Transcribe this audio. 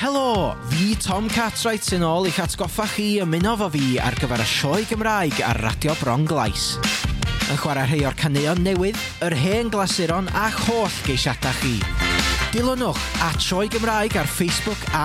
Helo, fi Tom Cartwright sy'n ôl i'ch atgoffa chi ymuno fo fi ar gyfer y sioe Gymraeg ar Radio Bron Glais. Yn chwarae rhai o'r caneuon newydd, yr hen glasuron a holl geisiadau chi. Dilynwch @sioe Gymraeg ar Facebook a